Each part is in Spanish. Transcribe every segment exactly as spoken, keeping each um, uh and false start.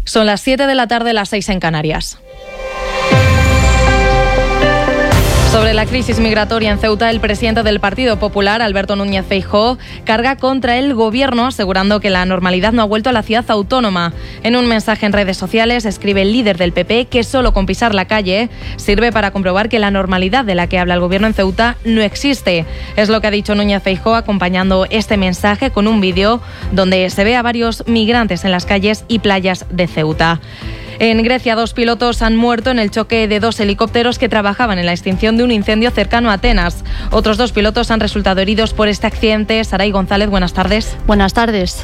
Son las siete de la tarde, las seis en Canarias. Sobre la crisis migratoria en Ceuta, el presidente del Partido Popular, Alberto Núñez Feijóo, carga contra el gobierno, asegurando que la normalidad no ha vuelto a la ciudad autónoma. En un mensaje en redes sociales, escribe el líder del P P que solo con pisar la calle sirve para comprobar que la normalidad de la que habla el gobierno en Ceuta no existe. Es lo que ha dicho Núñez Feijóo, acompañando este mensaje con un vídeo donde se ve a varios migrantes en las calles y playas de Ceuta. En Grecia, dos pilotos han muerto en el choque de dos helicópteros que trabajaban en la extinción de un incendio cercano a Atenas. Otros dos pilotos han resultado heridos por este accidente. Saray González, buenas tardes. Buenas tardes.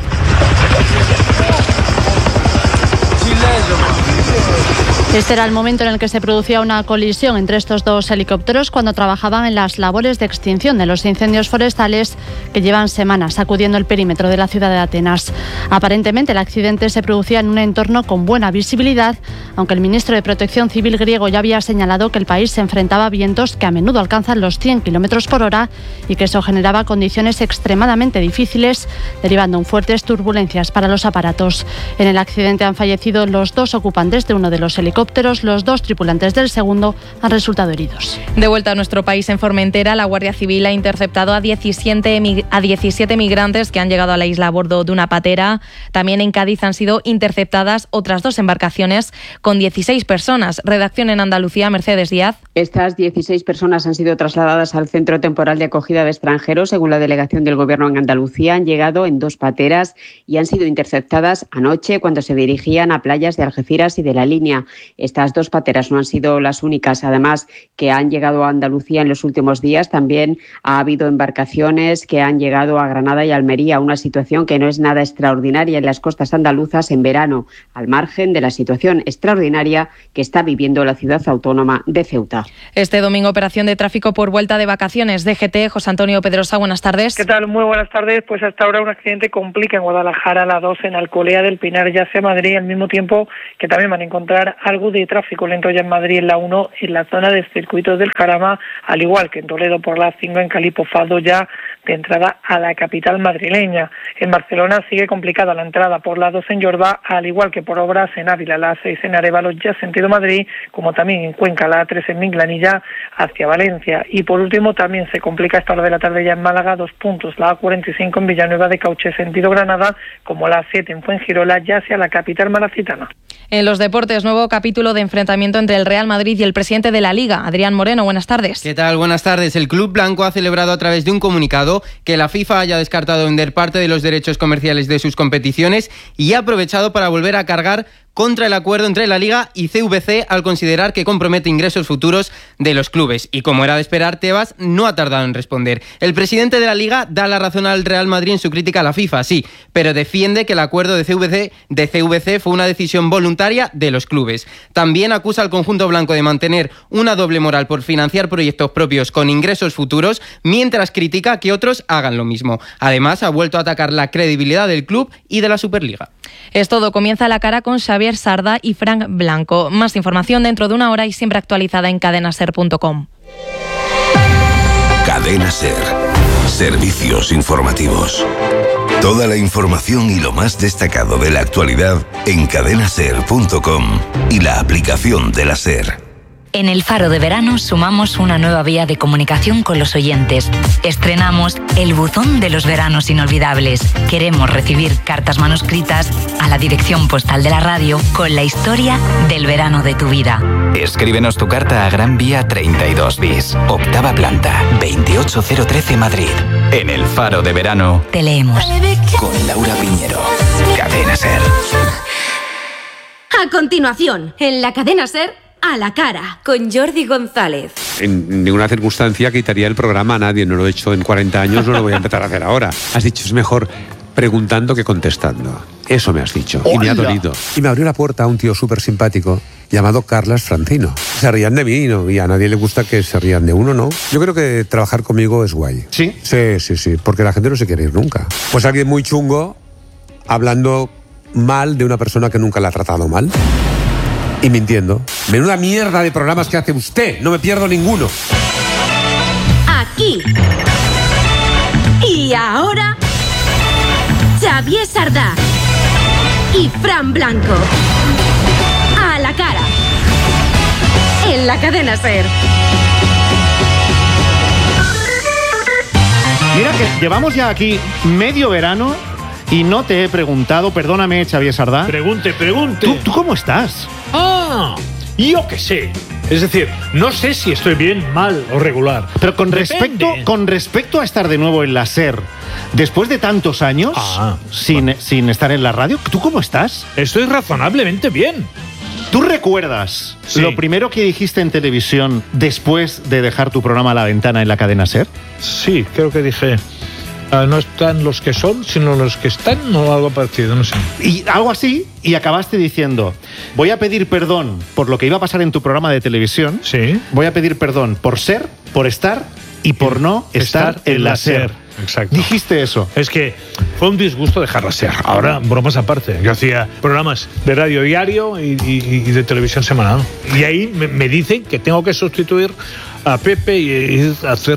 Este era el momento en el que se producía una colisión entre estos dos helicópteros cuando trabajaban en las labores de extinción de los incendios forestales que llevan semanas sacudiendo el perímetro de la ciudad de Atenas. Aparentemente el accidente se producía en un entorno con buena visibilidad, aunque el ministro de Protección Civil griego ya había señalado que el país se enfrentaba a vientos que a menudo alcanzan los cien kilómetros por hora y que eso generaba condiciones extremadamente difíciles, derivando en fuertes turbulencias para los aparatos. En el accidente han fallecido los dos ocupantes de uno de los helicópteros. Los dos tripulantes del segundo han resultado heridos. De vuelta a nuestro país, en Formentera, la Guardia Civil ha interceptado a diecisiete, a diecisiete migrantes que han llegado a la isla a bordo de una patera. También en Cádiz han sido interceptadas otras dos embarcaciones con dieciséis personas. Redacción en Andalucía, Mercedes Díaz. Estas dieciséis personas han sido trasladadas al Centro Temporal de Acogida de Extranjeros. Según la delegación del Gobierno en Andalucía, han llegado en dos pateras y han sido interceptadas anoche cuando se dirigían a playas de Algeciras y de La Línea. Estas dos pateras no han sido las únicas, además, que han llegado a Andalucía en los últimos días. También ha habido embarcaciones que han llegado a Granada y Almería, una situación que no es nada extraordinaria en las costas andaluzas en verano, al margen de la situación extraordinaria que está viviendo la ciudad autónoma de Ceuta. Este domingo, operación de tráfico por vuelta de vacaciones. D G T, José Antonio Pedrosa, buenas tardes. ¿Qué tal? Muy buenas tardes. Pues hasta ahora un accidente complica en Guadalajara, la dos en Alcolea del Pinar, ya hacia Madrid, al mismo tiempo que también van a encontrar algo de tráfico lento ya en Madrid en la uno, en la zona del circuito del Jarama, al igual que en Toledo por la cinco, en Calipofado ya de entrada a la capital madrileña. En Barcelona sigue complicada la entrada por la dos en Jordá, al igual que por obras en Ávila, la seis en Arévalo ya sentido Madrid, como también en Cuenca, la tres en Minglanilla hacia Valencia. Y por último también se complica esta hora de la tarde ya en Málaga, dos puntos, la A cuarenta y cinco en Villanueva de Cauche sentido Granada, como la siete en Fuengirola ya hacia la capital malacitana. En los deportes, nuevo capítulo de enfrentamiento entre el Real Madrid y el presidente de la Liga, Adrián Moreno. Buenas tardes. ¿Qué tal? Buenas tardes. El club blanco ha celebrado a través de un comunicado que la FIFA haya descartado vender parte de los derechos comerciales de sus competiciones y ha aprovechado para volver a cargar contra el acuerdo entre la Liga y C V C al considerar que compromete ingresos futuros de los clubes. Y como era de esperar, Tebas no ha tardado en responder. El presidente de la Liga da la razón al Real Madrid en su crítica a la FIFA, sí, pero defiende que el acuerdo de C V C, de C V C fue una decisión voluntaria de los clubes. También acusa al conjunto blanco de mantener una doble moral por financiar proyectos propios con ingresos futuros, mientras critica que otros hagan lo mismo. Además, ha vuelto a atacar la credibilidad del club y de la Superliga. Es todo. Comienza La Cara con Xavier Sardá y Frank Blanco. Más información dentro de una hora y siempre actualizada en cadena ser punto com. Cadena Ser. Servicios informativos. Toda la información y lo más destacado de la actualidad en cadena ser punto com y la aplicación de la SER. En el Faro de Verano sumamos una nueva vía de comunicación con los oyentes. Estrenamos el buzón de los veranos inolvidables. Queremos recibir cartas manuscritas a la dirección postal de la radio con la historia del verano de tu vida. Escríbenos tu carta a Gran Vía treinta y dos bis, octava planta, veintiocho cero trece Madrid. En el Faro de Verano te leemos. Con Laura Piñero. Cadena Ser. A continuación, en la Cadena Ser, A la Cara, con Jordi González. En ninguna circunstancia quitaría el programa a nadie, no lo he hecho en cuarenta años, no lo voy a empezar a hacer ahora. Has dicho, es mejor preguntando que contestando. Eso me has dicho, y me ha dolido. Y me abrió la puerta a un tío súper simpático llamado Carlas Francino. Se rían de mí, ¿no? Y a nadie le gusta que se rían de uno, ¿no? Yo creo que trabajar conmigo es guay. ¿Sí? Sí, sí, sí, porque la gente no se quiere ir nunca. Pues alguien muy chungo hablando mal de una persona que nunca la ha tratado mal. Y mintiendo. Menuda mierda de programas que hace usted. No me pierdo ninguno. Aquí. Y ahora, Xavier Sardá. y Fran Blanco. A la cara. En la cadena SER. Mira que llevamos ya aquí medio verano y no te he preguntado, perdóname, Xavier Sardá. Pregunte, pregunte. ¿Tú, tú cómo estás? Ah, yo qué sé. Es decir, no sé si estoy bien, mal o regular. Pero con respecto, con respecto a estar de nuevo en la SER, después de tantos años ah, sin, bueno. sin estar en la radio, ¿tú cómo estás? Estoy razonablemente bien. ¿Tú recuerdas sí. lo primero que dijiste en televisión después de dejar tu programa a la ventana en la cadena SER? Sí, creo que dije... Uh, no están los que son, sino los que están, o algo parecido, no sé. Y algo así, y acabaste diciendo, voy a pedir perdón por lo que iba a pasar en tu programa de televisión. Sí. Voy a pedir perdón por ser, por estar y por no estar, estar en, en la SER. Exacto. Dijiste eso. Es que fue un disgusto dejar la SER. Ahora, bromas aparte. Yo hacía programas de radio diario y, y, y de televisión semanal. Y ahí me, me dicen que tengo que sustituir a Pepe y, y hacer...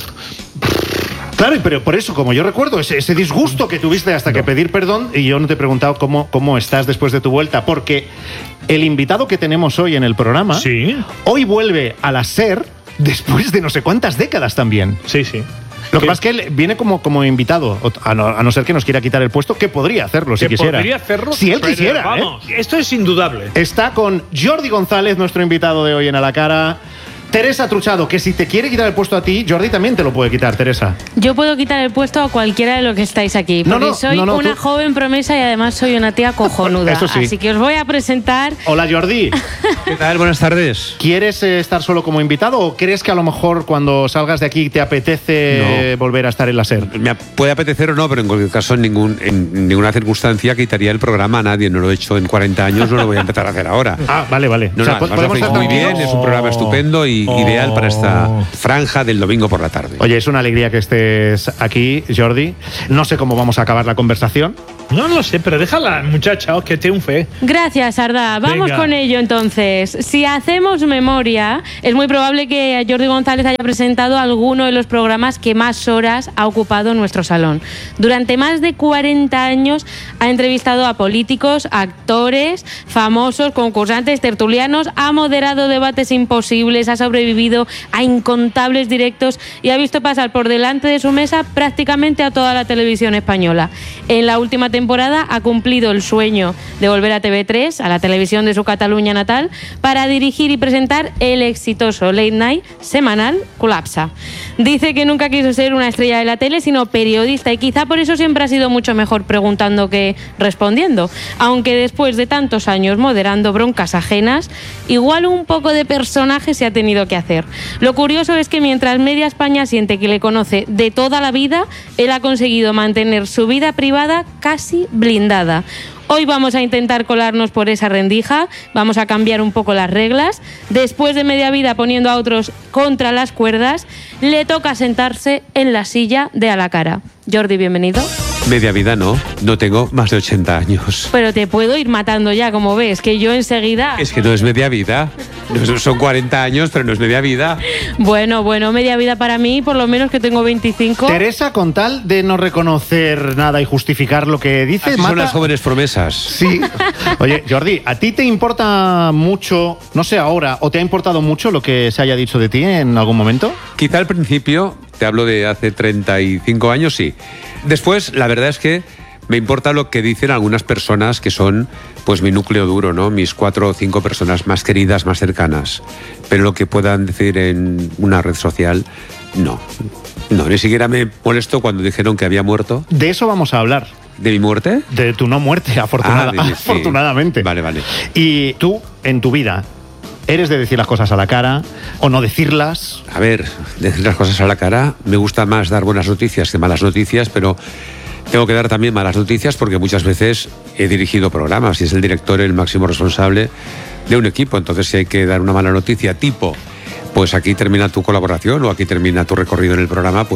Claro, pero por eso, como yo recuerdo, ese, ese disgusto que tuviste hasta no. que pedir perdón, y yo no te he preguntado cómo, cómo estás después de tu vuelta, porque el invitado que tenemos hoy en el programa, sí. hoy vuelve a la SER después de no sé cuántas décadas también. Sí, sí. Lo que pasa es que él viene como, como invitado, a no, a no ser que nos quiera quitar el puesto, que podría hacerlo si que quisiera. Podría hacerlo si él pero, quisiera. Vamos, ¿eh? Esto es indudable. Está con Jordi González, nuestro invitado de hoy en A la Cara. Teresa Truchado, que si te quiere quitar el puesto a ti, Jordi también te lo puede quitar, Teresa. Yo puedo quitar el puesto a cualquiera de los que estáis aquí, porque no, no, soy no, no, una tú... joven promesa y además soy una tía cojonuda. Eso sí. Así que os voy a presentar... Hola, Jordi. ¿Qué tal? Buenas tardes. ¿Quieres eh, estar solo como invitado o crees que a lo mejor cuando salgas de aquí te apetece no. volver a estar en la SER? Me puede apetecer o no, pero en cualquier caso en, ningún, en ninguna circunstancia quitaría el programa a nadie. No lo he hecho en cuarenta años, no lo voy a empezar a hacer ahora. Ah, vale, vale. No, o sea, no, lo hacéis muy bien, es un programa estupendo y oh. ideal para esta franja del domingo por la tarde. Oye, es una alegría que estés aquí, Jordi. No sé cómo vamos a acabar la conversación. No lo sé, pero déjala, muchacha, que triunfe. Gracias, Sardá. Vamos Venga. con ello entonces. Si hacemos memoria, es muy probable que Jordi González haya presentado alguno de los programas que más horas ha ocupado nuestro salón. Durante más de cuarenta años ha entrevistado a políticos, actores, famosos, concursantes, tertulianos, ha moderado debates imposibles, ha sobrevivido a incontables directos y ha visto pasar por delante de su mesa prácticamente a toda la televisión española. En la última temporada ha cumplido el sueño de volver a T V tres, a la televisión de su Cataluña natal, para dirigir y presentar el exitoso late night semanal Colapsa. Dice que nunca quiso ser una estrella de la tele, sino periodista, y quizá por eso siempre ha sido mucho mejor preguntando que respondiendo. Aunque después de tantos años moderando broncas ajenas, igual un poco de personaje se ha tenido que hacer. Lo curioso es que mientras media España siente que le conoce de toda la vida, él ha conseguido mantener su vida privada casi blindada. Hoy vamos a intentar colarnos por esa rendija, vamos a cambiar un poco las reglas. Después de media vida poniendo a otros contra las cuerdas, le toca sentarse en la silla de A la Cara. Jordi, bienvenido. Media vida no, no tengo más de ochenta años. Pero te puedo ir matando ya, como ves, que yo enseguida... Es que no es media vida, no, son cuarenta años, pero no es media vida. Bueno, bueno, media vida para mí, por lo menos que tengo veinticinco. Teresa, con tal de no reconocer nada y justificar lo que dice, Así mata... son las jóvenes promesas. Sí. Oye, Jordi, ¿a ti te importa mucho, no sé ahora, o te ha importado mucho lo que se haya dicho de ti en algún momento? Quizá al principio, te hablo de hace treinta y cinco años, sí. Después, la verdad es que me importa lo que dicen algunas personas que son pues mi núcleo duro, ¿no? Mis cuatro o cinco personas más queridas, más cercanas. Pero lo que puedan decir en una red social, no. No, ni siquiera me molesto cuando dijeron que había muerto. De eso vamos a hablar. ¿De mi muerte? De tu no muerte, afortunada, ah, de, sí. afortunadamente. Vale, vale. Y tú, en tu vida, ¿eres de decir las cosas a la cara o no decirlas? A ver, decir las cosas a la cara, me gusta más dar buenas noticias que malas noticias, pero tengo que dar también malas noticias porque muchas veces he dirigido programas y es el director el máximo responsable de un equipo. Entonces, si hay que dar una mala noticia tipo, pues aquí termina tu colaboración o aquí termina tu recorrido en el programa, pues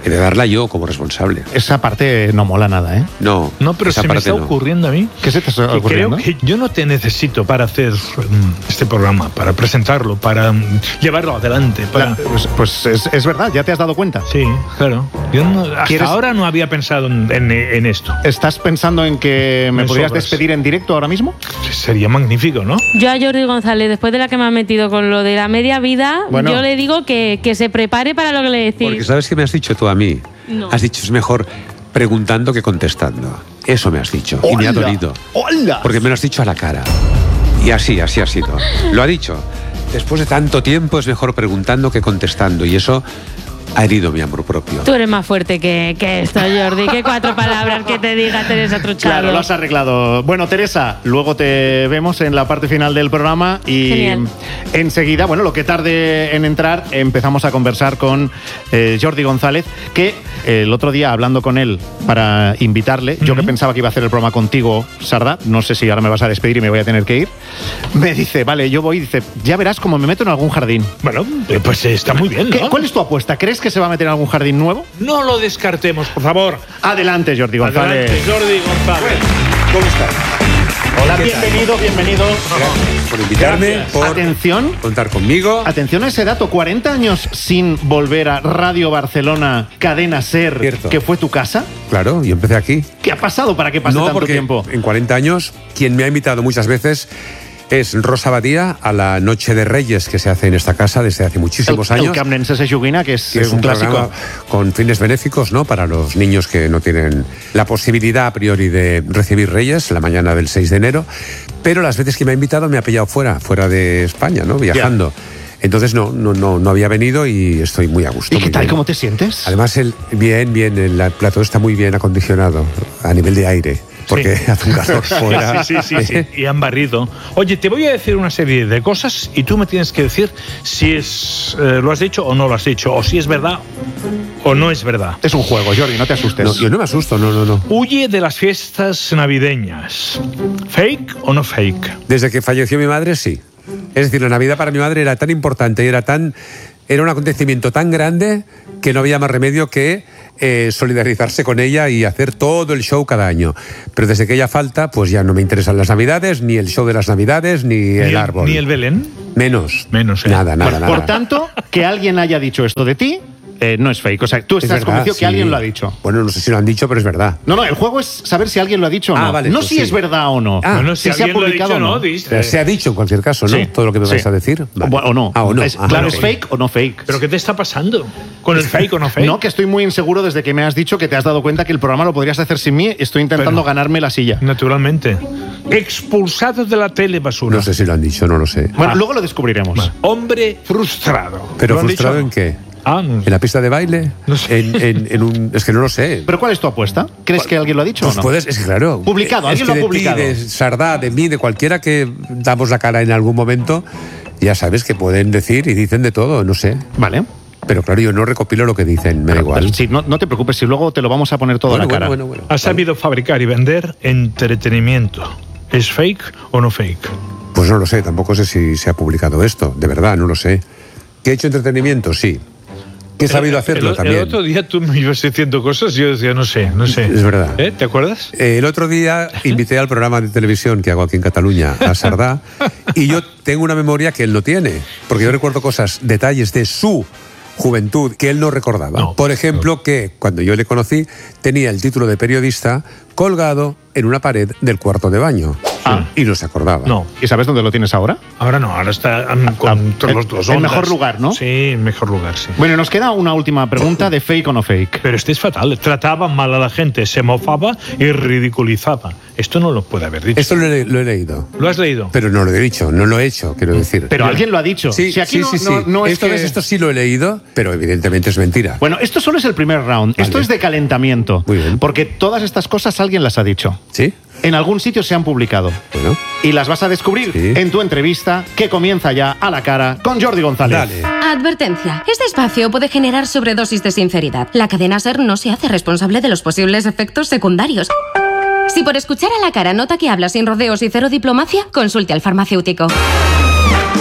He de darla yo como responsable. Esa parte no mola nada, ¿eh? No. No, pero esa se me parte está no. ocurriendo a mí. ¿Qué se te está que ocurriendo? Creo que yo no te necesito para hacer mm, este programa, para presentarlo, para mm, llevarlo adelante. Para... La- pues pues es, es verdad, ya te has dado cuenta. Sí, claro. Yo no- hasta ¿Quieres- ahora no había pensado en, en- en esto. ¿Estás pensando en que me Me podrías sobras. despedir en directo ahora mismo? Sería magnífico, ¿no? Yo a Jordi González, después de la que me ha metido con lo de la media vida, Bueno. yo le digo que, que se prepare para lo que le decís. Porque ¿sabes qué me has dicho tú a mí? No. Has dicho, es mejor preguntando que contestando. Eso me has dicho. Y me ha ¡Hola! dolido. ¡Hola! Porque me lo has dicho a la cara. Y así, así ha sido. Lo ha dicho. Después de tanto tiempo es mejor preguntando que contestando. Y eso ha herido mi amor propio. Tú eres más fuerte que, que esto, Jordi. Que cuatro palabras que te diga Teresa Truchado. Claro, lo has arreglado. Bueno, Teresa, luego te vemos en la parte final del programa y Genial. enseguida, bueno, lo que tarde en entrar, empezamos a conversar con eh, Jordi González, que eh, el otro día, hablando con él para invitarle, yo que pensaba que iba a hacer el programa contigo, Sardá, no sé si ahora me vas a despedir y me voy a tener que ir, me dice, vale, yo voy, dice, ya verás cómo me meto en algún jardín. Bueno, eh, pues está muy bien, ¿Qué- ¿no? ¿Cuál es tu apuesta? ¿Crees que se va a meter en algún jardín nuevo? No lo descartemos, por favor. Adelante, Jordi González. Adelante, Jordi González. ¿Cómo estás? Hola, ¿Qué tal? bienvenido, bienvenido. Gracias por invitarme, Gracias. por Atención. contar conmigo. Atención a ese dato, cuarenta años sin volver a Radio Barcelona, Cadena SER, Cierto. que fue tu casa. Claro, yo empecé aquí. ¿Qué ha pasado para que pase No, tanto porque tiempo? en cuarenta años, quien me ha invitado muchas veces es Rosa Badía a la Noche de Reyes que se hace en esta casa desde hace muchísimos el, años. El Camp Nen Sense Joguina, que es, que es un, un clásico. programa con fines benéficos, ¿no? Para los niños que no tienen la posibilidad a priori de recibir Reyes la mañana del seis de enero. Pero las veces que me ha invitado me ha pillado fuera, fuera de España, ¿no? Viajando. Entonces no, no, no, no había venido y estoy muy a gusto. ¿Y qué muy tal? bien. ¿Cómo te sientes? Además, el, bien, bien, el plató está muy bien acondicionado a nivel de aire. Porque Sí. hace un calor fuera. Sí, sí, sí, sí. Y han barrido. Oye, te voy a decir una serie de cosas y tú me tienes que decir si es eh, lo has dicho o no lo has dicho, o si es verdad o no es verdad. Es un juego, Jordi, no te asustes. No, yo no me asusto, no, no, no. Huye de las fiestas navideñas. ¿Fake o no fake? Desde que falleció mi madre, sí. Es decir, la Navidad para mi madre era tan importante y era tan era un acontecimiento tan grande que no había más remedio que eh, solidarizarse con ella y hacer todo el show cada año. Pero desde que ella falta, pues ya no me interesan las Navidades, ni el show de las Navidades, ni, ¿Ni el el, árbol. ni el Belén? Menos. Menos, ¿eh? Nada, nada, Por, nada. por tanto, que alguien haya dicho esto de ti, eh, no es fake. O sea, tú Es estás verdad, convencido que sí. alguien lo ha dicho. Bueno, no sé si lo han dicho, pero es verdad. No, no, el juego es saber si alguien lo ha dicho o no. Ah, vale, no pues si sí. es verdad o no. Ah, Bueno, si, si se ha alguien lo ha publicado dicho, o no. no, dice. Pero se ha dicho en cualquier caso, ¿no? Sí, Todo lo que me vais sí. a decir. Vale. O, o no. Ah, o no. Es- Ah, claro, ok. ¿es fake o no fake? ¿Pero qué te está pasando? ¿Con el fake o no fake? No, que estoy muy inseguro desde que me has dicho que te has dado cuenta que el programa lo podrías hacer sin mí. Estoy intentando Bueno. ganarme la silla. Naturalmente. Expulsado de la tele basura. No sé si lo han dicho, no lo sé. Bueno, Ah. luego lo descubriremos. Vale. Hombre frustrado. ¿Pero ¿Lo han frustrado dicho? en qué? Ah, no. ¿En la pista de baile? No sé. En, en- en un, es que no lo sé. ¿Pero cuál es tu apuesta? ¿Crees que alguien lo ha dicho Pues o no? puedes, es que claro. Publicado, es alguien que lo ha de publicado. Ti, de Sardá, de mí, de cualquiera que damos la cara en algún momento, ya sabes que pueden decir y dicen de todo, no sé. Vale. Pero claro, yo no recopilo lo que dicen, me da igual. Sí, no, no te preocupes, si luego te lo vamos a poner todo Bueno, a la cara. bueno, bueno, bueno. Ha sabido fabricar y vender entretenimiento. ¿Es fake o no fake? Pues no lo sé, tampoco sé si se ha publicado esto, de verdad, no lo sé. ¿Que he hecho entretenimiento? Sí. ¿Que he sabido hacerlo el, también? El otro día tú me ibas diciendo cosas y yo decía, no sé, no sé. Es verdad. ¿Eh? ¿Te acuerdas? Eh, el otro día invité al programa de televisión que hago aquí en Cataluña, a Sardá, y yo tengo una memoria que él no tiene, porque yo recuerdo cosas, detalles de su juventud que él no recordaba. No, Por ejemplo, que cuando yo le conocí tenía el título de periodista colgado en una pared del cuarto de baño. Ah. Y no se acordaba. No. ¿Y sabes dónde lo tienes ahora? Ahora no, ahora está um, con Ah, todos el- los dos el ondas. mejor lugar, ¿no? Sí, en mejor lugar, sí. Bueno, nos queda una última pregunta de fake o no fake. Pero este es fatal. Trataba mal a la gente, se mofaba y ridiculizaba. Esto no lo puede haber dicho. Esto lo he, lo he leído. ¿Lo has leído? Pero no lo he dicho, no lo he hecho, quiero decir. Pero alguien lo ha dicho. Sí, Si aquí sí, no- sí, sí. no- no es esto, que- ves, esto sí lo he leído, pero evidentemente es mentira. Bueno, esto solo es el primer round. Esto Vale. es de calentamiento. Muy bien. Porque todas estas cosas alguien las ha dicho. ¿Sí? En algún sitio se han publicado. Bueno. Y las vas a descubrir Sí. en tu entrevista que comienza ya a la cara con Jordi González. Dale. Advertencia. Este espacio puede generar sobredosis de sinceridad. La cadena SER no se hace responsable de los posibles efectos secundarios. Si por escuchar a la cara nota que habla sin rodeos y cero diplomacia, consulte al farmacéutico.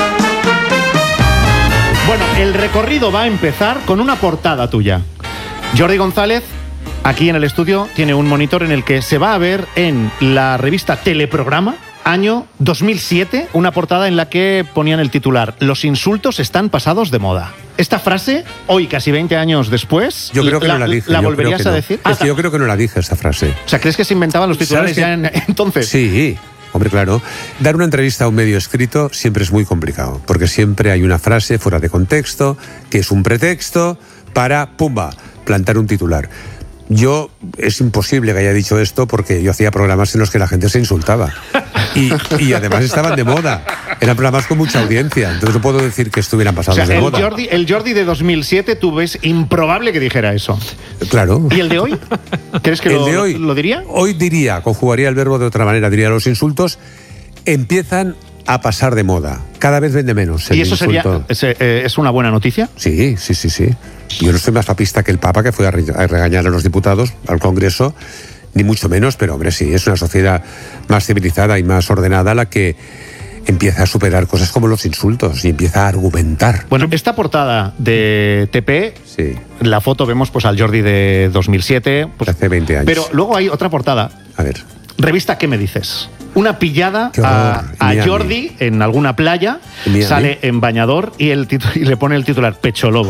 Bueno, el recorrido va a empezar con una portada tuya. Jordi González, aquí en el estudio, tiene un monitor en el que se va a ver en la revista Teleprograma, año dos mil siete, una portada en la que ponían el titular: los insultos están pasados de moda. Esta frase, hoy casi veinte años después, yo creo que la, no la dije. ¿La yo volverías creo que a no. decir? Es que yo creo que no la dije esta frase. O sea, ¿crees que se inventaban los titulares ya en, entonces? Sí, hombre, claro. Dar una entrevista a un medio escrito siempre es muy complicado, porque siempre hay una frase fuera de contexto, que es un pretexto para, pumba, plantar un titular. Yo, es imposible que haya dicho esto porque yo hacía programas en los que la gente se insultaba. Y, y además estaban de moda. Eran programas con mucha audiencia. Entonces no puedo decir que estuvieran pasados o sea, de el moda. Jordi, el Jordi de dos mil siete, tú ves improbable que dijera eso. Claro. ¿Y el de hoy? ¿Crees que el lo, de hoy, lo diría? Hoy diría, conjugaría el verbo de otra manera. Diría: los insultos empiezan a pasar de moda. Cada vez vende menos. ¿Y eso sería, es, eh, es una buena noticia? Sí, sí, sí, sí. Yo no soy más papista que el Papa, que fue a, re a regañar a los diputados, al Congreso, ni mucho menos, pero hombre, sí, es una sociedad más civilizada y más ordenada la que empieza a superar cosas como los insultos y empieza a argumentar. Bueno, esta portada de T P, sí. La foto vemos pues al Jordi de dos mil siete. Pues, hace veinte años. Pero luego hay otra portada. A ver. Revista ¿Qué me dices? Una pillada a, a Jordi en alguna playa, sale en bañador y, el y le pone el titular Pecho Lobo.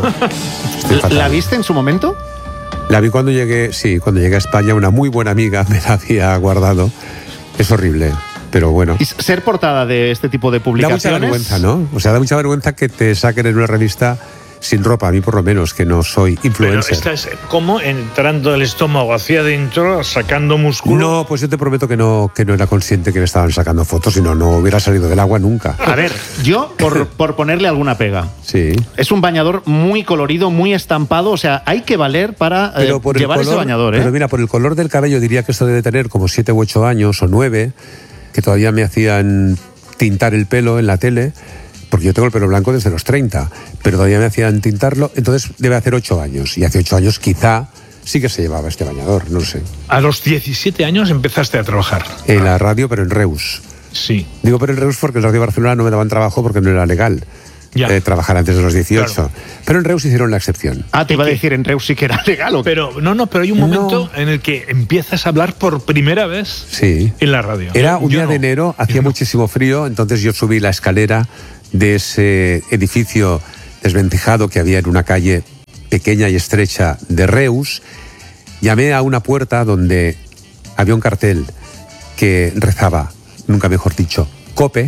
¿La viste en su momento? La vi cuando llegué, sí, cuando llegué a España. Una muy buena amiga me la había guardado. Es horrible, pero bueno. ¿Y ser portada de este tipo de publicaciones? Da mucha vergüenza, ¿no? O sea, da mucha vergüenza que te saquen en una revista sin ropa, a mí por lo menos, que no soy influencer. Pero estás como entrando el estómago hacia adentro, sacando músculo. No, pues yo te prometo que no, que no era consciente que me estaban sacando fotos, si no, no hubiera salido del agua nunca. A ver, yo, por, por ponerle alguna pega. Sí. Es un bañador muy colorido, muy estampado, o sea, hay que valer para eh, llevar color, ese bañador, ¿eh? Pero mira, por el color del cabello diría que esto debe tener como siete u ocho años o nueve, que todavía me hacían tintar el pelo en la tele, porque yo tengo el pelo blanco desde los treinta, pero todavía me hacían tintarlo, entonces debe hacer ocho años. Y hace ocho años quizá sí que se llevaba este bañador, no lo sé. A los diecisiete años empezaste a trabajar. En la radio, pero en Reus. Sí. Digo pero en Reus porque en Radio Barcelona no me daban trabajo porque no era legal. Ya. Eh, trabajar antes de los dieciocho. Claro. Pero en Reus hicieron la excepción. Ah, te iba a decir, en Reus sí que era legal. ¿o qué? Pero no, no, pero hay un momento no. en el que empiezas a hablar por primera vez sí. en la radio. Era un yo día no. de enero, hacía no. muchísimo frío, entonces yo subí la escalera de ese edificio desvencijado que había en una calle pequeña y estrecha de Reus. Llamé a una puerta donde había un cartel que rezaba, nunca mejor dicho, COPE,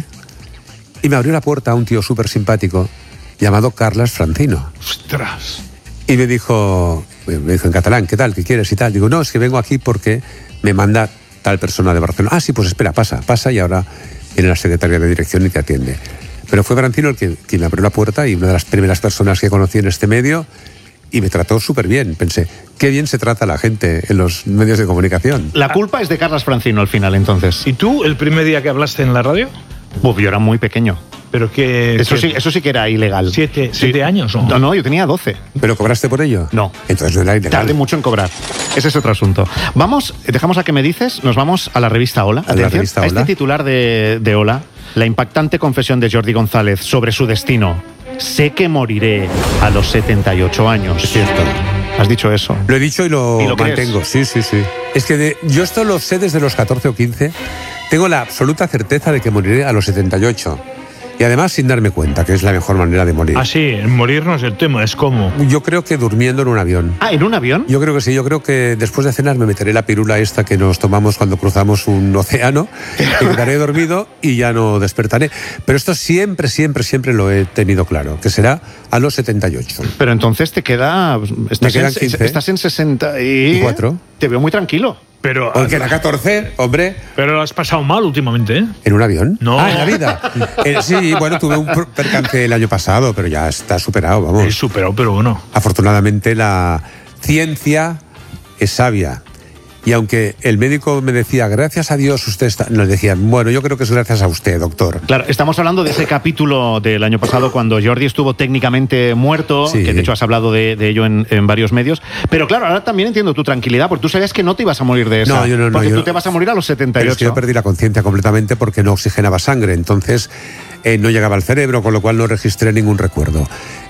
y me abrió la puerta un tío súper simpático llamado Carles Francino. ¡Ostras! Y me dijo, me dijo en catalán, ¿qué tal? ¿Qué quieres? Y tal. Digo, no, es que vengo aquí porque me manda tal persona de Barcelona. Ah, sí, pues espera, pasa, pasa y ahora viene la secretaria de dirección y te atiende. Pero fue Francino el que, quien me abrió la puerta y una de las primeras personas que conocí en este medio y me trató súper bien. Pensé, qué bien se trata la gente en los medios de comunicación. La culpa es de Carles Francino al final, entonces. ¿Y tú, el primer día que hablaste en la radio? Uf, yo era muy pequeño. Pero que... Eso que, sí, eso sí que era ilegal. ¿Siete, sí. siete años o no? No, no, yo tenía doce. ¿Pero cobraste por ello? No. Entonces no era ilegal. Tardé mucho en cobrar. Ese es otro asunto. Vamos, dejamos a ¿Qué me dices? Nos vamos a la revista Hola. A la revista Hola. A este titular de, de Hola, la impactante confesión de Jordi González sobre su destino. Sé que moriré a los setenta y ocho años. Es cierto. ¿Has dicho eso? Lo he dicho y lo, ¿Y lo mantengo. crees? Sí, sí, sí. Es que de, yo esto lo sé desde los catorce o quince. Tengo la absoluta certeza de que moriré a los setenta y ocho. Y además sin darme cuenta, que es la mejor manera de morir. Ah, sí, morir no es el tema, es cómo. Yo creo que durmiendo en un avión. Ah, ¿en un avión? Yo creo que sí, yo creo que después de cenar me meteré la pirula esta que nos tomamos cuando cruzamos un océano, y quedaré dormido y ya no despertaré. Pero esto siempre, siempre, siempre lo he tenido claro, que será a los setenta y ocho. Pero entonces te queda... Estás, me quedan en, quince. Estás en sesenta y cuatro. Te veo muy tranquilo. Pero, porque era catorce, hombre. Pero lo has pasado mal últimamente, ¿eh? ¿En un avión? No. Ah, en la vida. eh, sí, bueno, tuve un percance el año pasado, pero ya está superado, vamos. Es superado, pero bueno. Afortunadamente la ciencia es sabia. Y aunque el médico me decía, gracias a Dios usted está... Nos decían, bueno, yo creo que es gracias a usted, doctor. Claro, estamos hablando de ese capítulo del año pasado cuando Jordi estuvo técnicamente muerto, sí. que de hecho has hablado de, de ello en, en varios medios. Pero claro, ahora también entiendo tu tranquilidad, porque tú sabías que no te ibas a morir de eso. No, yo no, no. Porque yo tú no. te vas a morir a los setenta y ocho. Pero es que yo perdí la conciencia completamente porque no oxigenaba sangre, entonces eh, no llegaba al cerebro, con lo cual no registré ningún recuerdo.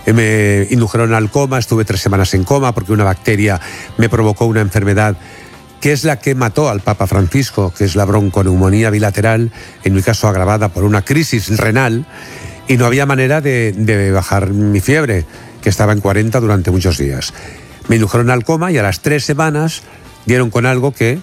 Me indujeron al coma, estuve tres semanas en coma porque una bacteria me provocó una enfermedad que es la que mató al Papa Francisco, que es la bronconeumonía bilateral, en mi caso agravada por una crisis renal, y no había manera de, de bajar mi fiebre, que estaba en cuarenta durante muchos días. Me indujeron al coma y a las tres semanas dieron con algo que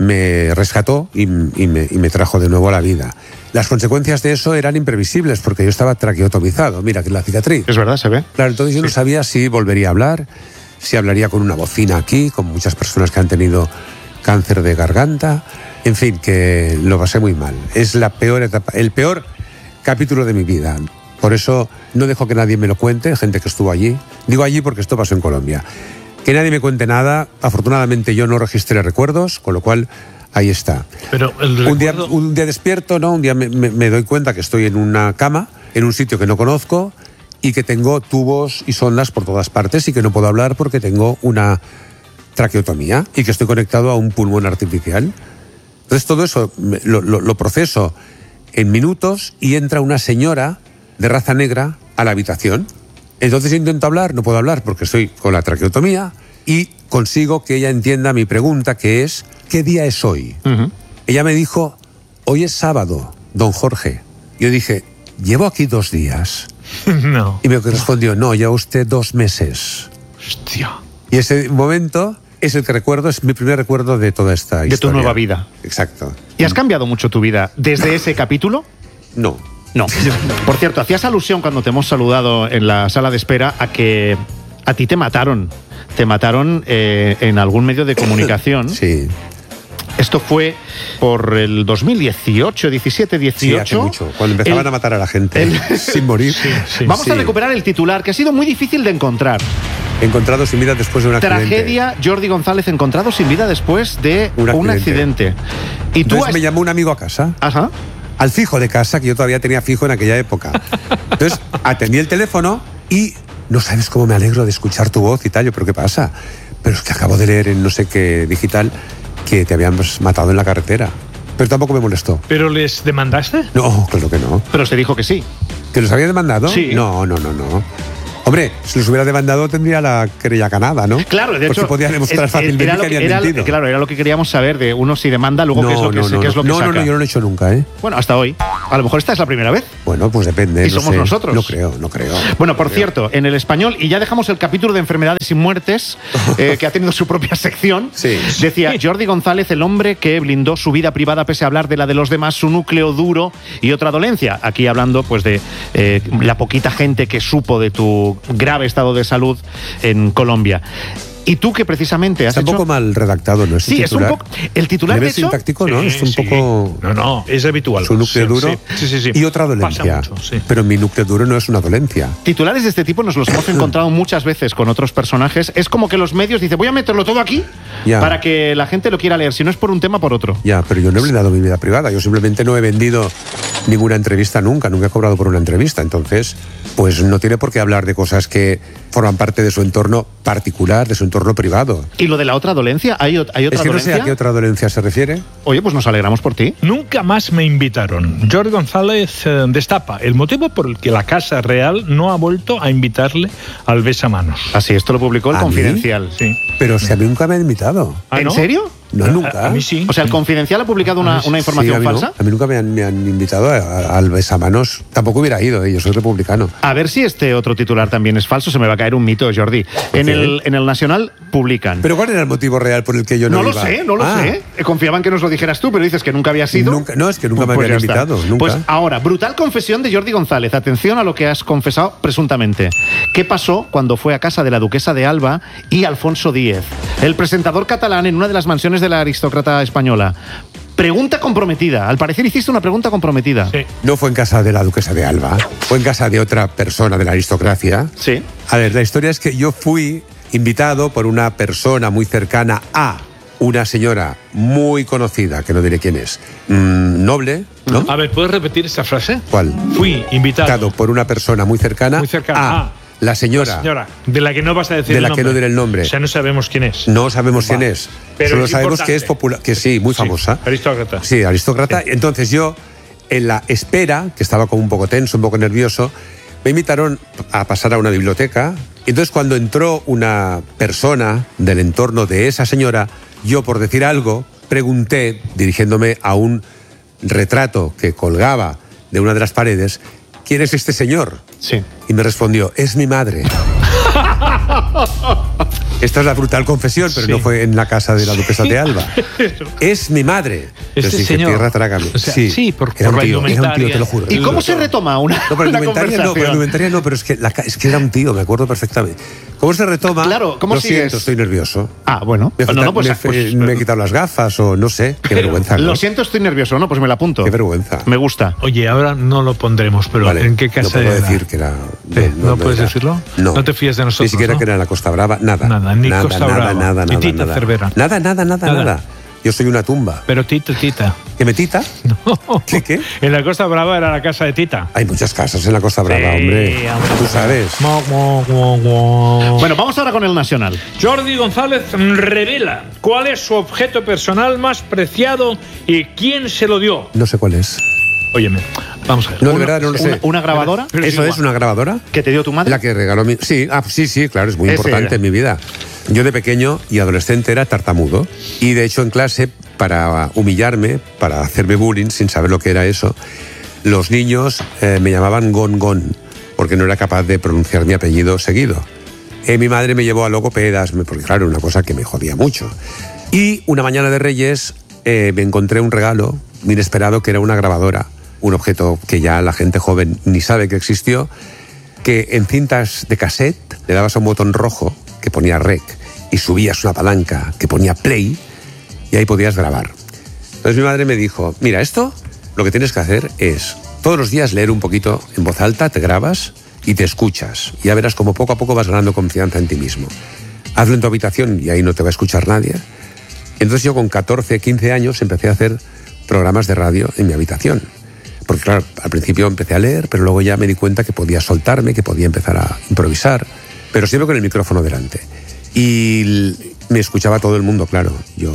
me rescató y, y, me, y me trajo de nuevo a la vida. Las consecuencias de eso eran imprevisibles porque yo estaba traqueotomizado, mira que es la cicatriz. Es verdad, se ve. Claro, entonces yo sí. no sabía si volvería a hablar, si hablaría con una bocina aquí, con muchas personas que han tenido cáncer de garganta, en fin, que lo pasé muy mal. Es la peor etapa, el peor capítulo de mi vida. Por eso no dejo que nadie me lo cuente, gente que estuvo allí. Digo allí porque esto pasó en Colombia. Que nadie me cuente nada. Afortunadamente yo no registré recuerdos, con lo cual ahí está. Pero el recuerdo... un, día, un día despierto, ¿no? Un día me, me, me doy cuenta que estoy en una cama, en un sitio que no conozco y que tengo tubos y sondas por todas partes y que no puedo hablar porque tengo una traqueotomía y que estoy conectado a un pulmón artificial. Entonces todo eso lo, lo, lo proceso en minutos y entra una señora de raza negra a la habitación. Entonces intento hablar, no puedo hablar porque estoy con la traqueotomía y consigo que ella entienda mi pregunta, que es ¿qué día es hoy? Uh-huh. Ella me dijo, hoy es sábado, don Jorge. Yo dije, llevo aquí dos días. No. Y me respondió, no, lleva usted dos meses. Hostia. Y ese momento es el que recuerdo, es mi primer recuerdo de toda esta historia. De tu nueva vida. Exacto. ¿Y has cambiado mucho tu vida desde ese capítulo? No. No. Por cierto, hacías alusión cuando te hemos saludado en la sala de espera a que a ti te mataron. Te mataron eh, en algún medio de comunicación. Sí. Esto fue por el dos mil dieciocho, diecisiete, dieciocho. Sí, hace mucho, cuando empezaban el, a matar a la gente el, sin morir. Sí, sí, Vamos sí. a recuperar el titular, que ha sido muy difícil de encontrar. Encontrado sin vida después de un accidente. Tragedia, Jordi González encontrado sin vida después de un accidente. Un accidente. Y tú Entonces has... me llamó un amigo a casa. Ajá. Al fijo de casa, que yo todavía tenía fijo en aquella época. Entonces atendí el teléfono y no sabes cómo me alegro de escuchar tu voz y tal. Yo, ¿pero qué pasa? Pero es que acabo de leer en no sé qué digital que te habíamos matado en la carretera. Pero tampoco me molestó. ¿Pero les demandaste? No, claro que no. Pero se dijo que sí. ¿Que los había demandado? Sí. No, no, no, no. Hombre, si los hubiera demandado tendría la querella ganada, ¿no? Claro, de hecho... Porque podía demostrar es, fácilmente era lo que, que habían era, mentido. Claro, era lo que queríamos saber de uno si demanda, luego no, qué es lo que, no, no, qué es lo que no, saca. No, no, yo no lo he hecho nunca, ¿eh? Bueno, hasta hoy. A lo mejor esta es la primera vez. Bueno, pues depende. Y no somos sé. nosotros. No creo, no creo. Bueno, por creo. cierto, en El Español, y ya dejamos el capítulo de enfermedades y muertes, eh, que ha tenido su propia sección, sí. decía Jordi González, el hombre que blindó su vida privada pese a hablar de la de los demás, su núcleo duro y otra dolencia. Aquí hablando pues de eh, la poquita gente que supo de tu grave estado de salud en Colombia. Y tú que precisamente has Está hecho... un poco mal redactado, ¿no? Sí, es un poco... El titular, de hecho... sintáctico, ¿no? Sí, es un sí. poco... No, no, es habitual. Su núcleo sí, duro sí, sí, sí. y otra dolencia. Mucho, sí. Pero mi núcleo duro no es una dolencia. Titulares de este tipo nos los hemos encontrado muchas veces con otros personajes. Es como que los medios dicen, voy a meterlo todo aquí ya. para que la gente lo quiera leer. Si no es por un tema, por otro. Ya, pero yo no he blindado mi vida privada. Yo simplemente no he vendido ninguna entrevista nunca. Nunca he cobrado por una entrevista. Entonces, pues no tiene por qué hablar de cosas que forman parte de su entorno particular, de su entorno privado. ¿Y lo de la otra dolencia? ¿Hay, hay otra es que dolencia? No sé a qué otra dolencia se refiere. Oye, pues nos alegramos por ti. Nunca más me invitaron. Jordi González eh, destapa el motivo por el que la Casa Real no ha vuelto a invitarle al besamanos. Así, esto lo publicó el Confidencial. Sí. Pero si a mí nunca me han invitado. ¿Ah, ¿En no? serio? No, a, nunca. A, a mí sí. O sea, el Confidencial ha publicado una, una información sí, a mí falsa. No. A mí nunca me han, me han invitado a, a, al besamanos. Tampoco hubiera ido, ¿eh? Yo soy republicano. A ver si este otro titular también es falso. Se me va a caer un mito, Jordi. En el, en el Nacional publican. ¿Pero cuál era el motivo real por el que yo no No iba? lo sé, no lo ah. sé. Confiaban que nos lo dijeras tú, pero dices que nunca habías ido. Nunca, no, es que nunca pues me habían invitado. Nunca. Pues ahora, brutal confesión de Jordi González. Atención a lo que has confesado presuntamente. ¿Qué pasó cuando fue a casa de la duquesa de Alba y Alfonso Díez, el presentador catalán, en una de las mansiones de la aristócrata española? Pregunta comprometida. Al parecer hiciste una pregunta comprometida. Sí. No fue en casa de la duquesa de Alba, fue en casa de otra persona de la aristocracia. Sí. A ver, la historia es que yo fui invitado por una persona muy cercana a una señora muy conocida, que no diré quién es, mmm, noble, ¿no? A ver, ¿puedes repetir esta frase? ¿Cuál? Fui invitado por una persona muy cercana, muy cercana a... a La señora. La señora, de la que no vas a decir De la el que nombre. no diré el nombre. O sea, no sabemos quién es. No sabemos Va. quién es. Pero Solo es sabemos importante. que es popular, que sí, muy Sí, famosa. aristócrata. Sí, aristócrata. Sí. Entonces yo, en la espera, que estaba como un poco tenso, un poco nervioso, me invitaron a pasar a una biblioteca. Y entonces cuando entró una persona del entorno de esa señora, yo por decir algo, pregunté, dirigiéndome a un retrato que colgaba de una de las paredes, ¿quién es este señor? Sí. Y me respondió, es mi madre. Esta es la brutal confesión, pero sí. no fue en la casa de la duquesa sí. de Alba. Es mi madre. Este sí, señor. Tierra, trágame. O sea, sí, sí por, era, por un tío, la era un tío, te lo juro. ¿Y cómo se retoma una, no, pero una indumentaria no, pero indumentaria no, pero es que, la, es que era un tío, me acuerdo perfectamente. ¿Cómo se retoma? Claro, ¿cómo Lo sigues? siento, estoy nervioso. Ah, bueno. Me, no, no, pues, me, pues, me he quitado las gafas o no sé. Qué vergüenza. ¿no? Lo siento, estoy nervioso, ¿no? Pues me la apunto. Qué vergüenza. Me gusta. Oye, ahora no lo pondremos, pero vale, ¿en qué casa no puedo era? decir que era... No, no, no, no puedes era. decirlo? No. No te fías de nosotros, Ni siquiera ¿no? que era en la Costa Brava, nada. Nada, ni nada, Costa nada, Brava. Nada, Ni nada, Tita nada. Cervera. Nada, nada, nada, Nada. nada. Yo soy una tumba. Pero Tita, Tita. ¿Que me tita? No. ¿Qué, qué? En la Costa Brava era la casa de Tita. Hay muchas casas en la Costa Brava, Sí, hombre. hombre. Tú sabes. Mo, mo, mo, mo. Bueno, vamos ahora con el Nacional. Jordi González revela cuál es su objeto personal más preciado y quién se lo dio. No sé cuál es. Óyeme, vamos a ver. No, de verdad, no lo sé. Una, una grabadora. Pero ¿Eso sí, es una grabadora? ¿Que te dio tu madre? La que regaló mi... Sí, ah, sí, sí, claro, es muy Ese importante era. en mi vida. Yo de pequeño y adolescente era tartamudo. Y de hecho en clase, para humillarme, para hacerme bullying, sin saber lo que era eso, los niños eh, me llamaban Gon Gon, porque no era capaz de pronunciar mi apellido seguido. Eh, mi madre me llevó a logopedas, porque claro, era una cosa que me jodía mucho. Y una mañana de Reyes eh, me encontré un regalo inesperado que era una grabadora, un objeto que ya la gente joven ni sabe que existió, que en cintas de cassette le dabas a un botón rojo que ponía rec y subías una palanca que ponía play y ahí podías grabar. Entonces mi madre me dijo, mira, esto lo que tienes que hacer es todos los días leer un poquito en voz alta, te grabas y te escuchas. Ya verás como poco a poco vas ganando confianza en ti mismo. Hazlo en tu habitación y ahí no te va a escuchar nadie. Entonces yo con catorce, quince años empecé a hacer programas de radio en mi habitación. Porque claro, al principio empecé a leer, pero luego ya me di cuenta que podía soltarme, que podía empezar a improvisar, pero siempre con el micrófono delante. Y me escuchaba todo el mundo, claro. Yo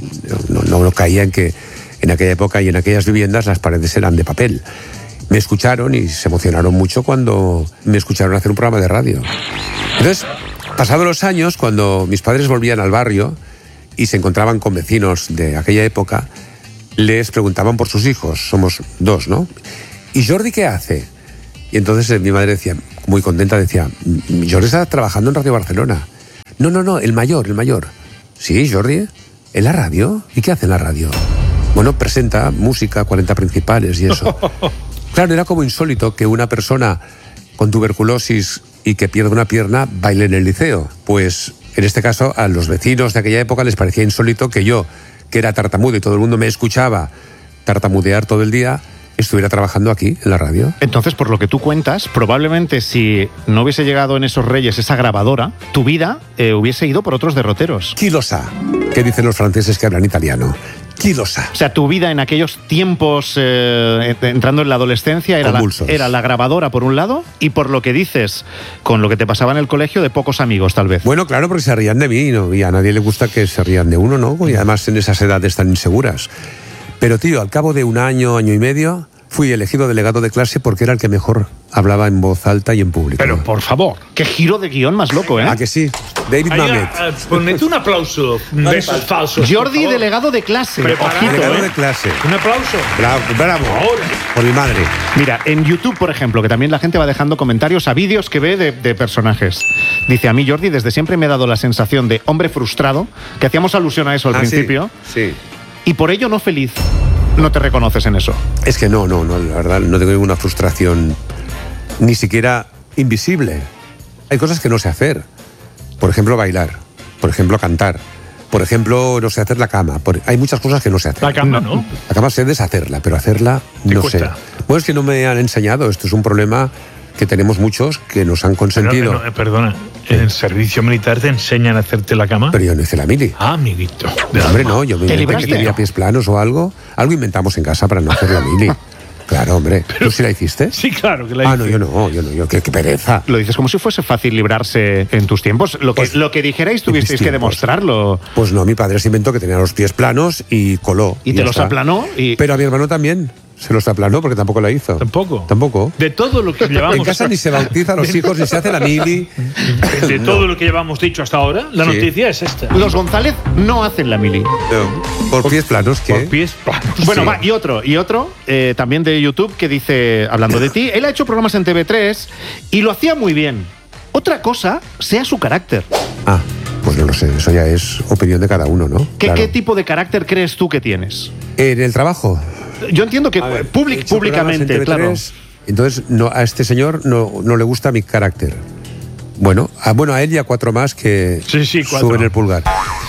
no, no, no caía en que en aquella época y en aquellas viviendas las paredes eran de papel. Me escucharon y se emocionaron mucho cuando me escucharon hacer un programa de radio. Entonces, pasados los años, cuando mis padres volvían al barrio y se encontraban con vecinos de aquella época, les preguntaban por sus hijos, somos dos, ¿no? ¿Y Jordi qué hace? Y entonces eh, mi madre decía, muy contenta, decía, Jordi está trabajando en Radio Barcelona. No, no, no, el mayor, el mayor. Sí, Jordi, ¿en la radio? ¿Y qué hace en la radio? Bueno, presenta música, cuarenta principales y eso. Claro, era como insólito que una persona con tuberculosis y que pierde una pierna baile en el liceo. Pues en este caso a los vecinos de aquella época les parecía insólito que yo, que era tartamudo y todo el mundo me escuchaba tartamudear todo el día, estuviera trabajando aquí en la radio. Entonces, por lo que tú cuentas, probablemente si no hubiese llegado en esos Reyes esa grabadora, tu vida eh, hubiese ido por otros derroteros. Chi lo sa, que dicen los franceses que hablan italiano. Chi lo sa. O sea, tu vida en aquellos tiempos, eh, entrando en la adolescencia, era la, era la grabadora por un lado y por lo que dices, con lo que te pasaba en el colegio, de pocos amigos tal vez. Bueno, claro, porque se rían de mí, ¿no? Y a nadie le gusta que se rían de uno, ¿no? Y además en esas edades tan inseguras. Pero, tío, al cabo de un año, año y medio, fui elegido delegado de clase porque era el que mejor hablaba en voz alta y en público. Pero, por favor. Qué giro de guión más loco, ¿eh? ¿A que sí? David Mamet. Uh, ponete un aplauso de esos falsos. Jordi, delegado de clase. Ojito, delegado ¿eh? de clase. Un aplauso. Bravo, bravo. Ahora. Por mi madre. Mira, en YouTube, por ejemplo, que también la gente va dejando comentarios a vídeos que ve de, de personajes. Dice, a mí Jordi desde siempre me ha dado la sensación de hombre frustrado, que hacíamos alusión a eso al Ah, principio, sí, sí. y por ello no feliz. ¿No te reconoces en eso? Es que no, no, no, la verdad, no tengo ninguna frustración, ni siquiera invisible. Hay cosas que no sé hacer. Por ejemplo, bailar. Por ejemplo, cantar. Por ejemplo, no sé hacer la cama. Por... Hay muchas cosas que no sé hacer. La cama, ¿no? La cama sé deshacerla, pero hacerla ¿Te no cuesta? sé. Bueno, es que no me han enseñado. Esto es un problema que tenemos muchos que nos han consentido. Pero, eh, perdona, en el servicio militar te enseñan a hacerte la cama. Pero yo no hice la mili. Ah, amiguito. No, hombre, no, yo me ¿Te inventé libraste? que tenía pies planos o algo. Algo inventamos en casa para no hacer la mili. Claro, hombre. ¿Tú sí la hiciste? Sí, claro que la Ah, hice. no, yo no, yo no, yo qué, qué pereza. Lo dices como si fuese fácil librarse en tus tiempos. Lo que, Pues, lo que dijerais tuvisteis que tiempos. demostrarlo. Pues no, mi padre se inventó que tenía los pies planos y coló. Y te ya los está. aplanó y... Pero a mi hermano también. se los aplanó porque tampoco la hizo. ¿Tampoco? Tampoco. De todo lo que llevamos... En casa ni se bautiza a los hijos ni se hace la mili. De todo lo que llevamos dicho hasta ahora, la Sí. noticia es esta. Los González no hacen la mili. No. Por pies planos, ¿qué? Por pies planos. Bueno, Sí. va, y otro, y otro, eh, también de YouTube, que dice, hablando de ti, él ha hecho programas en T V tres y lo hacía muy bien. Otra cosa sea su carácter. Ah, pues no lo sé, eso ya es opinión de cada uno, ¿no? ¿Qué, Claro. ¿Qué tipo de carácter crees tú que tienes? En el trabajo. Yo entiendo que He public, hecho programas en públicamente, T V tres, claro. Entonces, no, a este señor no, no le gusta mi carácter. Bueno, a, bueno, a él y a cuatro más que Sí, sí, cuatro. suben el pulgar.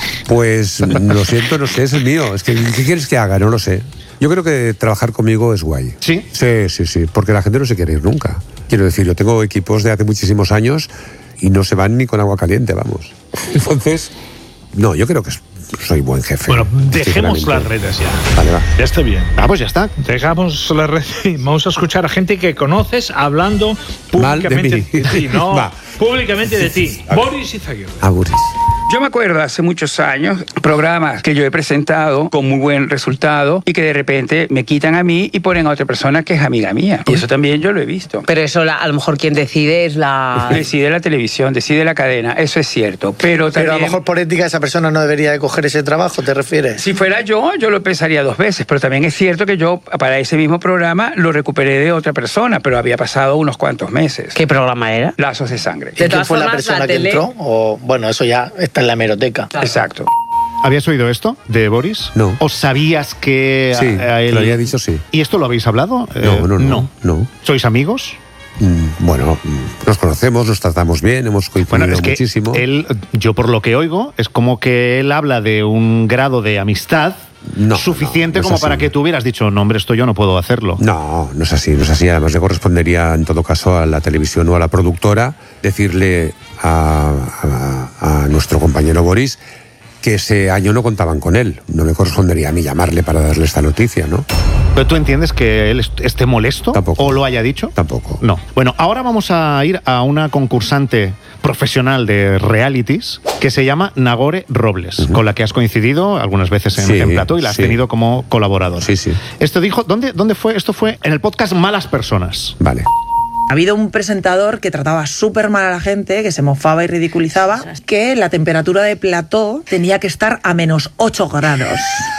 Pues lo siento, no sé, es el mío. Es que, ¿qué quieres que haga? No lo sé. Yo creo que trabajar conmigo es guay. ¿Sí? Sí, sí, sí, porque la gente no se quiere ir nunca. Quiero decir, yo tengo equipos de hace muchísimos años y no se van ni con agua caliente, vamos. Entonces, no, yo creo que soy buen jefe. Bueno, dejemos sinceramente. las redes ya. Vale, va. Ya está bien. Ah, pues ya está. Dejamos las redes y vamos a escuchar a gente que conoces hablando Mal de públicamente mí. de ti. No, Va. públicamente de ti. A ver. Boris Izaguirre. Aguris. Yo me acuerdo hace muchos años programas que yo he presentado con muy buen resultado y que de repente me quitan a mí y ponen a otra persona que es amiga mía. Y eso también yo lo he visto. Pero eso la- a lo mejor quien decide es la... Decide la televisión, decide la cadena, eso es cierto. Pero también... Pero a lo mejor por ética esa persona no debería de coger ese trabajo, ¿te refieres? Si fuera yo, yo lo pensaría dos veces, pero también es cierto que yo para ese mismo programa lo recuperé de otra persona, pero había pasado unos cuantos meses. ¿Qué programa era? Lazos de sangre. ¿Y quién fue la persona que entró? O, bueno, eso ya está en la hemeroteca. Exacto. ¿Habías oído esto de Boris? No. ¿O sabías que Sí, a, a él... lo había dicho, sí. ¿Y esto lo habéis hablado? No, Eh, no, no, no. ¿Sois amigos? Mm, Bueno, mm, nos conocemos, nos tratamos bien, hemos coincidido Bueno, es que muchísimo. él, yo por lo que oigo, es como que él habla de un grado de amistad No, suficiente no, no es como así. para que tú hubieras dicho, no, hombre, esto yo no puedo hacerlo. No, no es así, no es así. Además le correspondería en todo caso a la televisión o a la productora decirle a, a- a nuestro compañero Boris que ese año no contaban con él. No me correspondería a mí llamarle para darle esta noticia, ¿no? ¿Pero tú entiendes que él est- esté molesto? Tampoco. ¿O lo haya dicho? Tampoco. No. Bueno, ahora vamos a ir a una concursante profesional de realities que se llama Nagore Robles, Ujú. con la que has coincidido algunas veces en, Sí, en plató y la has sí. tenido como colaboradora. Sí, sí. Esto dijo, ¿dónde, ¿dónde fue? Esto fue en el podcast Malas Personas. Vale. Ha habido un presentador que trataba súper mal a la gente, que se mofaba y ridiculizaba, que la temperatura de plató tenía que estar a menos ocho grados.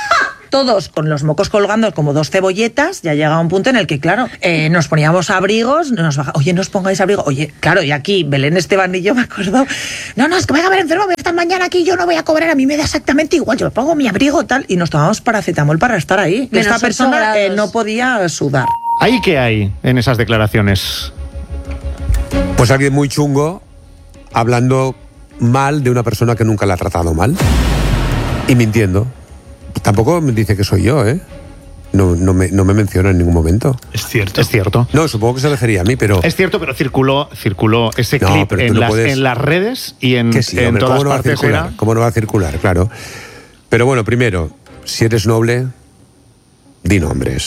Todos con los mocos colgando como dos cebolletas, ya llega un punto en el que, claro, eh, nos poníamos abrigos, nos baja, oye, no os pongáis abrigo, oye, claro, y aquí Belén Esteban y yo me acuerdo, no, no, es que me voy a ver enfermo, esta mañana aquí yo no voy a cobrar, a mí me da exactamente igual, yo me pongo mi abrigo tal, y nos tomamos paracetamol para estar ahí. Menos Esta ocho persona eh, grados. no podía sudar. ¿Ahí qué hay en esas declaraciones? Pues alguien muy chungo hablando mal de una persona que nunca la ha tratado mal y mintiendo. Tampoco me dice que soy yo, ¿eh? No, no, me, no me menciona en ningún momento. Es cierto. Es cierto. No, supongo que se refería a mí, pero... Es cierto, pero circuló, circuló ese No, clip pero tú en, no las, puedes- en las redes y en, Que sí, en hombre, todas ¿cómo no va a partes circular? era... ¿Cómo no va a circular? Claro. Pero bueno, primero, si eres noble, di nombres.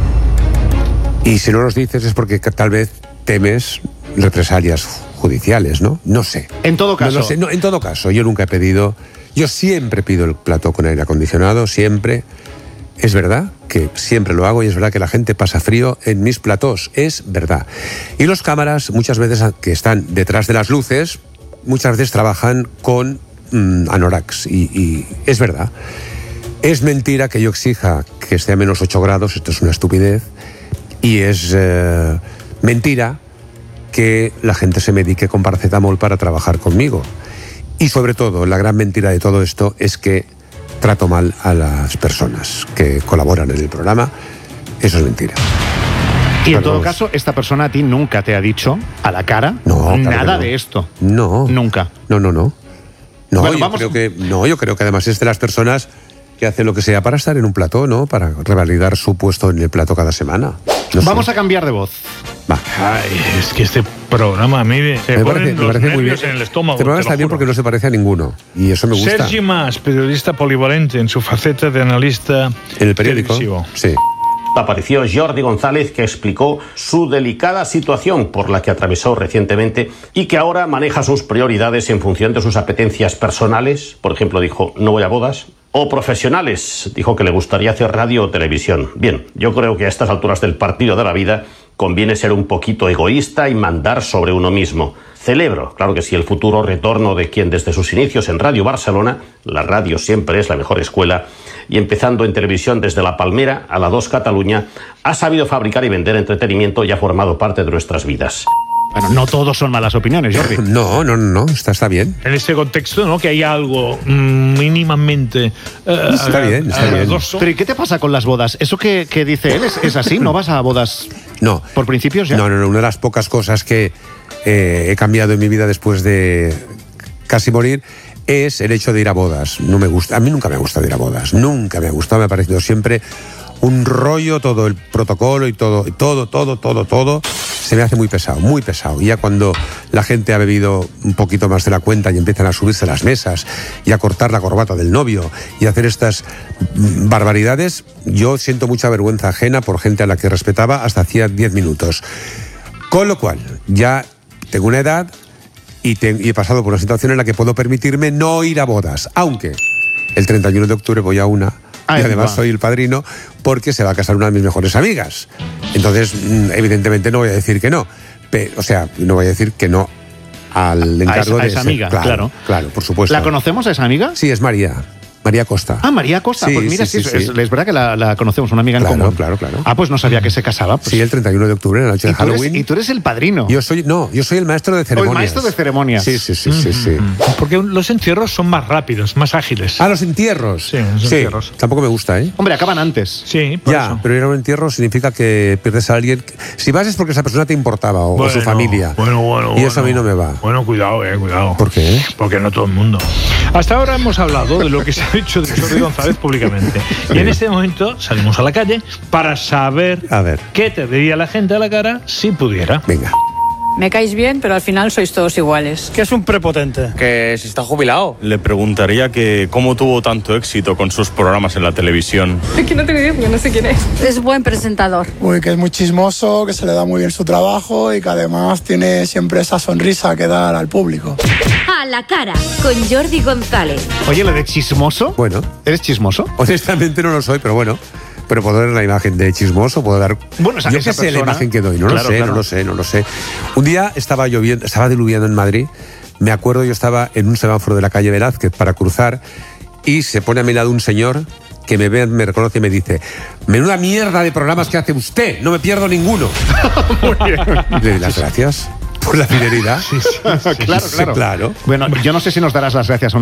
Y si no los dices es porque tal vez temes represalias judiciales, ¿no? No sé. En todo caso... No lo sé. No, en todo caso, yo nunca he pedido... Yo siempre pido el plató con aire acondicionado, siempre. Es verdad que siempre lo hago y es verdad que la gente pasa frío en mis platós, es verdad. Y los cámaras, muchas veces que están detrás de las luces, muchas veces trabajan con mm, anoraks y, y es verdad. Es mentira que yo exija que esté a menos ocho grados, esto es una estupidez, y es eh, mentira que la gente se medique con paracetamol para trabajar conmigo. Y sobre todo, la gran mentira de todo esto es que trato mal a las personas que colaboran en el programa. Eso es mentira. Y en Perdón. todo caso, esta persona a ti nunca te ha dicho a la cara No, claro nada que no. de esto. No. Nunca. No, no, no. No, Bueno, yo vamos- creo que, no, yo creo que además es de las personas que hacen lo que sea para estar en un plató, ¿no? Para revalidar su puesto en el plató cada semana. No sé. Vamos a cambiar de voz. Va. Ay, es que este programa a mí me, se Me ponen parece, me los parece muy bien. nervios en el estómago. Este programa te lo está bien juro. porque no se parece a ninguno. Y eso me gusta. Sergi Mas, periodista polivalente en su faceta de analista En el periódico. televisivo. Sí. Apareció Jordi González, que explicó su delicada situación por la que atravesó recientemente y que ahora maneja sus prioridades en función de sus apetencias personales. Por ejemplo, dijo, no voy a bodas, O profesionales, dijo que le gustaría hacer radio o televisión. Bien, yo creo que a estas alturas del partido de la vida conviene ser un poquito egoísta y mandar sobre uno mismo. Celebro, claro que sí, el futuro retorno de quien desde sus inicios en Radio Barcelona, la radio siempre es la mejor escuela, y empezando en televisión desde La Palmera a la dos Cataluña, ha sabido fabricar y vender entretenimiento y ha formado parte de nuestras vidas. Bueno, no todos son malas opiniones, Jordi. No, no, no, está, está bien. En este contexto, ¿no? Que hay algo mmm, mínimamente... Eh, está bien, está bien. Pero ¿y qué te pasa con las bodas? ¿Eso que, que dice él es, es así? ¿No vas a bodas no. por principios ya? No, no, no. Una de las pocas cosas que eh, he cambiado en mi vida después de casi morir es el hecho de ir a bodas. No me gusta, a mí nunca me ha gustado ir a bodas. Nunca me ha gustado, me ha parecido siempre un rollo, todo el protocolo y todo, y todo, todo, todo, todo. Se me hace muy pesado, muy pesado. Y ya cuando la gente ha bebido un poquito más de la cuenta y empiezan a subirse las mesas y a cortar la corbata del novio y a hacer estas barbaridades, yo siento mucha vergüenza ajena por gente a la que respetaba hasta hacía diez minutos. Con lo cual, ya tengo una edad y, te, y he pasado por una situación en la que puedo permitirme no ir a bodas, aunque el treinta y uno de octubre voy a una. Y además soy el padrino porque se va a casar una de mis mejores amigas. Entonces, evidentemente no voy a decir que no. Pero, o sea, no voy a decir que no al encargo a esa, a de esa ese. amiga, claro, claro. Claro, por supuesto. ¿La conocemos a esa amiga? Sí, es María. María Costa. Ah, María Costa. Sí, pues mira, sí, sí, sí, es, sí. es verdad que la, la conocemos, una amiga en Claro, común. claro, claro. Ah, pues no sabía que se casaba. Pues. Sí, el treinta y uno de octubre, en la noche de ¿Y tú eres- Halloween. y tú eres el padrino? Yo soy, no, yo soy el maestro de ceremonias. O el maestro de ceremonias. Sí, sí, sí, sí, sí. Porque los entierros son más rápidos, más ágiles. Ah, los entierros. Sí, los Sí, entierros. tampoco me gusta, ¿eh? Hombre, acaban antes. Sí, por Ya, eso. pero ir a un entierro significa que pierdes a alguien. Si vas es porque esa persona te importaba o, o su Bueno, familia. Bueno, bueno, y eso bueno. a mí no me va. Bueno, cuidado, eh, cuidado. ¿Por qué? Porque no todo el mundo. Hasta ahora hemos hablado de lo que se ha dicho de Jordi González públicamente. Y en este momento salimos a la calle para saber A ver. qué te diría la gente a la cara si pudiera. Venga. Me caéis bien, pero al final sois todos iguales. Que es un prepotente. Que si está jubilado. Le preguntaría que cómo tuvo tanto éxito con sus programas en la televisión. Es que no tengo idea, porque no sé quién es. Es buen presentador. Uy, que es muy chismoso, que se le da muy bien su trabajo y que además tiene siempre esa sonrisa que dar al público. A la cara, con Jordi González. Oye, lo de chismoso. Bueno. ¿Eres chismoso? Honestamente no lo soy, pero bueno. Pero puedo dar la imagen de chismoso, puedo dar... Bueno, o sea, yo esa qué sé la persona- imagen que doy, no Claro, lo sé, claro. no lo sé, no lo sé. Un día estaba lloviendo, estaba diluviando en Madrid, me acuerdo yo estaba en un semáforo de la calle Velázquez para cruzar y se pone a mi lado un señor que me ve, me reconoce y me dice: menuda mierda de programas que hace usted, no me pierdo ninguno. Y le di las gracias por la fidelidad. claro, claro. claro. Bueno, yo no sé si nos darás las gracias o no.